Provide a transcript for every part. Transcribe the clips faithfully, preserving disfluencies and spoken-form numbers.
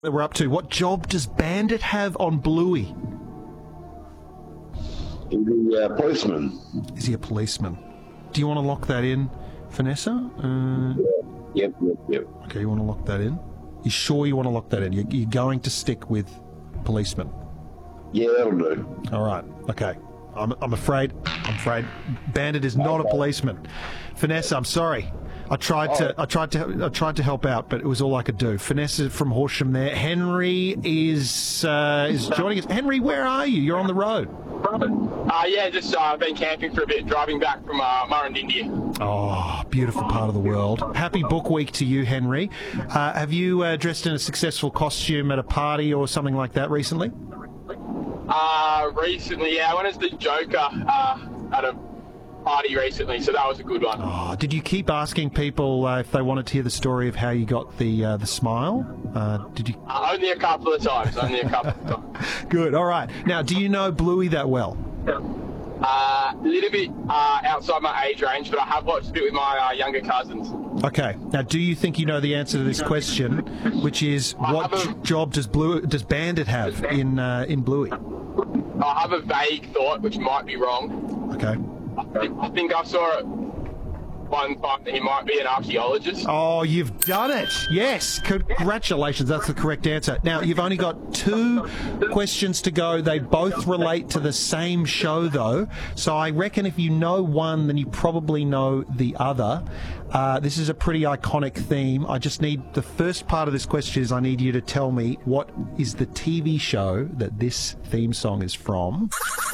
that we're up to. What job does Bandit have on Bluey? He's a uh, policeman. Is he a policeman? Do you want to lock that in, Vanessa? Uh, Yep, yep, yep. okay, you want to lock that in? You sure you want to lock that in? You're, you're going to stick with policeman? Yeah, that'll do. All right. Okay. I'm, I'm afraid. I'm afraid. Bandit is not a policeman. Vanessa, I'm sorry. I tried to. I tried to. I tried to help out, but it was all I could do. Vanessa from Horsham there. Henry is uh, is joining us. Henry, where are you? You're on the road. Uh, yeah, just uh, been camping for a bit, driving back from uh, Murrindindi. Oh, beautiful part of the world. Happy Book Week to you, Henry. Uh, have you uh, dressed in a successful costume at a party or something like that recently? Uh, recently, yeah, I went as the Joker uh, at a party recently, so that was a good one. Oh, did you keep asking people uh, if they wanted to hear the story of how you got the uh, the smile? Uh, did you? Uh, only a couple of times, only a couple of times. Good, all right. Now, do you know Bluey that well? Uh, a little bit uh, outside my age range, but I have watched a bit with my uh, younger cousins. Okay. Now, do you think you know the answer to this question, which is what j- job does Blue does Bandit have in uh, in Bluey? I have a vague thought, which might be wrong. Okay. I think, I think I saw it one time that he might be an archaeologist. Oh, you've done it. Yes. Congratulations. That's the correct answer. Now, you've only got two questions to go. They both relate to the same show, though. So I reckon if you know one, then you probably know the other. Uh, this is a pretty iconic theme. I just need, the first part of this question is I need you to tell me what is the T V show that this theme song is from.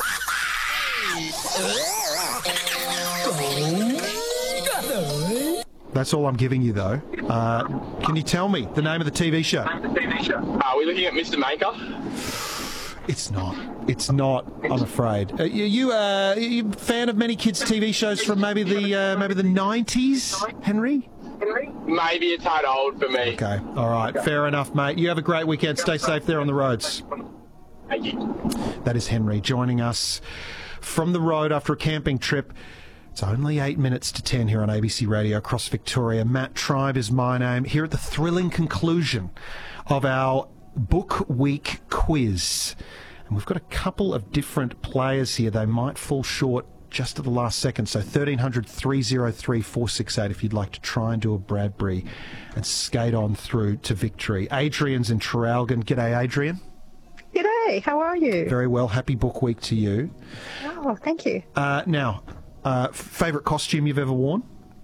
That's all I'm giving you, though. Uh, can you tell me the name of the T V show? The T V show. Are we looking at Mister Maker? It's not. It's not. I'm afraid. Uh, you, you, uh, you a fan of many kids' T V shows from maybe the uh, maybe the nineties, Henry? Maybe a tad old for me. Okay. All right. Fair enough, mate. You have a great weekend. Stay safe there on the roads. Thank you. That is Henry joining us from the road after a camping trip. It's only eight minutes to ten here on A B C Radio across Victoria. Matt Tribe is my name. Here at the thrilling conclusion of our Book Week quiz. And we've got a couple of different players here. They might fall short just at the last second. So thirteen hundred, three oh three, four six eight if you'd like to try and do a Bradbury and skate on through to victory. Adrian's in Traralgon. G'day, Adrian. G'day, how are you? Very well. Happy Book Week to you. Oh, thank you. Uh, now, uh, favourite costume you've ever worn?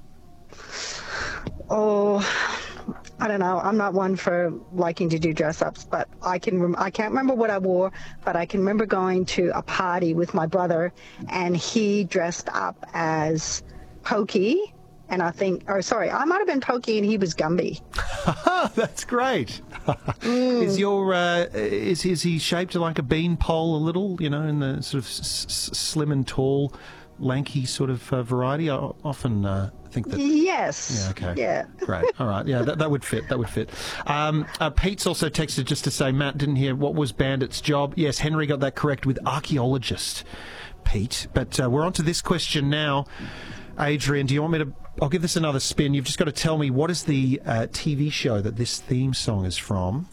Oh, I don't know. I'm not one for liking to do dress-ups, but I can. Rem- I can't remember what I wore, but I can remember going to a party with my brother, and he dressed up as Pokey, and I think, or sorry, I might have been Pokey, and he was Gumby. That's great. Mm. Is your uh, is is he shaped like a beanpole a little? You know, in the sort of s- s- slim and tall, lanky sort of uh, variety. I often uh, think that. Yes. Yeah. Okay. Yeah. Great. All right. Yeah, that, that would fit. That would fit. Um, uh, Pete's also texted just to say, Matt didn't hear what was Bandit's job. Yes, Henry got that correct with archaeologist, Pete. But uh, we're on to this question now. Adrian, do you want me to... I'll give this another spin. You've just got to tell me what is the uh, T V show that this theme song is from.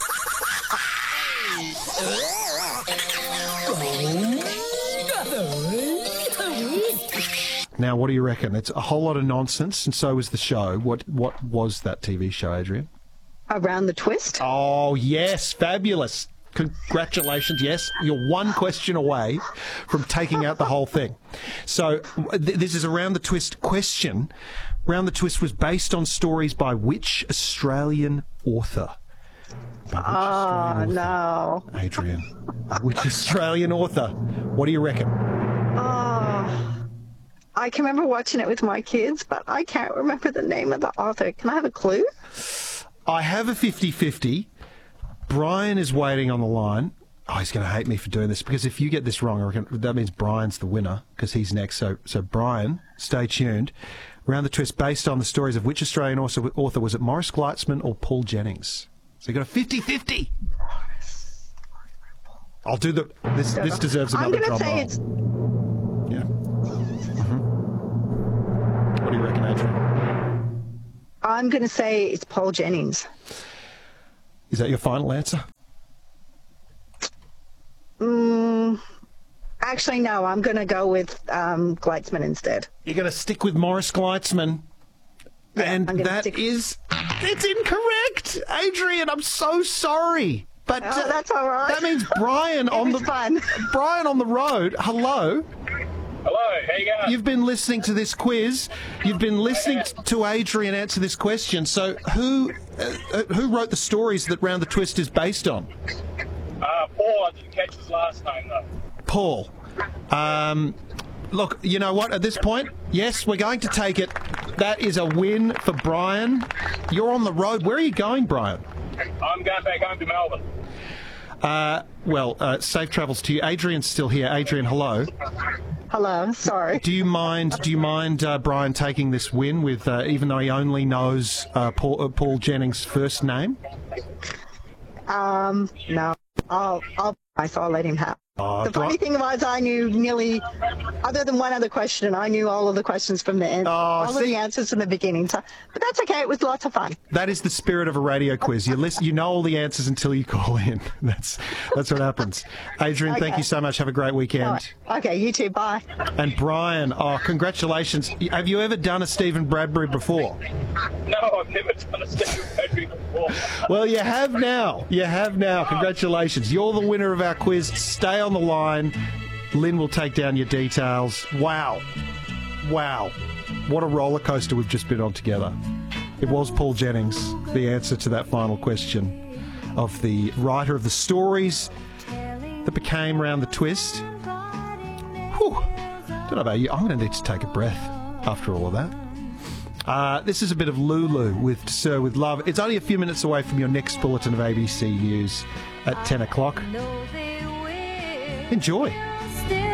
Now, what do you reckon? It's a whole lot of nonsense, and so is the show. What what was that T V show, Adrian? Around the Twist. Oh, yes. Fabulous. Congratulations. Yes, you're one question away from taking out the whole thing. So th- this is a Round the Twist question. Round the Twist was based on stories by which Australian author? By which Oh, Australian no. author? Adrian. Which Australian author? What do you reckon? Oh, I can remember watching it with my kids, but I can't remember the name of the author. Can I have a clue? I have a fifty-fifty. Brian is waiting on the line. Oh, he's going to hate me for doing this, because if you get this wrong, I reckon that means Brian's the winner, because he's next. So, so Brian, stay tuned. Round the Twist, based on the stories of which Australian author, author was it Morris Gleitzman or Paul Jennings? So you got a fifty-fifty. I'll do the... This this deserves another I'm drum going to say roll. it's... Yeah. Mm-hmm. What do you reckon, Adrian? I'm going to say it's Paul Jennings. Is that your final answer? Mm, actually, no. I'm going to go with um, Gleitzman instead. You're going to stick with Morris Gleitzman. Yeah, and I'm gonna that stick- is... It's incorrect! Adrian, I'm so sorry. But Oh, uh, that's all right. that means Brian It on was the... fun. Brian on the road, hello. Hello, how you going? You've been listening to this quiz. You've been listening t- to Adrian answer this question. So who uh, uh, who wrote the stories that Round the Twist is based on? Uh, Paul, I didn't catch his last name though. Paul. Um, look, you know what? At this point, yes, we're going to take it. That is a win for Brian. You're on the road. Where are you going, Brian? I'm going back home to Melbourne. Uh, well, uh, safe travels to you. Adrian's still here. Adrian, hello. Hello. Sorry. Do you mind? Do you mind uh, Brian taking this win with, uh, even though he only knows uh, Paul, uh, Paul Jennings' first name? Um, no. I'll, I'll, I saw I'll let him have. Oh, The funny Bri- thing was, I knew nearly, other than one other question, I knew all of the questions from the end, Oh, all of see- the answers from the beginning. So, but that's okay. It was lots of fun. That is the spirit of a radio quiz. You listen, you know all the answers until you call in. That's that's what happens. Adrian, thank Okay. you so much. Have a great weekend. All right. Okay, you too. Bye. And Brian, oh, congratulations. Have you ever done a Stephen Bradbury before? No, I've never done a Stephen Bradbury before. Well, you have now. You have now. Congratulations. You're the winner of our quiz. Stay on the line. Lynn will take down your details. Wow. Wow. What a roller coaster we've just been on together. It was Paul Jennings, the answer to that final question of the writer of the stories that became Round the Twist. Whew. Don't know about you. I'm going to need to take a breath after all of that. Uh, this is a bit of Lulu with Sir With Love. It's only a few minutes away from your next bulletin of A B C News at ten o'clock. Enjoy.